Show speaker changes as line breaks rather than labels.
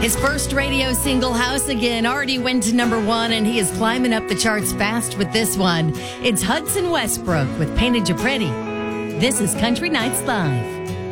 His first radio single, House Again, already went to number 1, and he is climbing up the charts fast with this one. It's Hudson Westbrook with Painted You Pretty. This is Country Nights Live.